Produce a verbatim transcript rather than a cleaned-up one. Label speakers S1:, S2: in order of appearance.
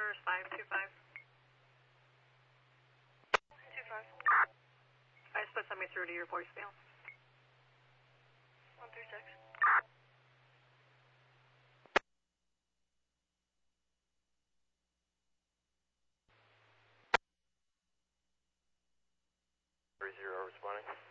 S1: First five two five. Two five. I just put somebody through to your voicemail. One three six.
S2: Three zero responding.